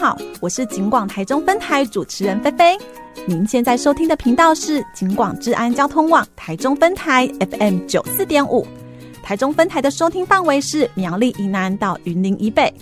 好，我是警广台中分台主持人菲菲。您现在收听的频道是警广治安交通网台中分台 FM 94.5，台中分台的收听范围是苗栗以南到云林以北。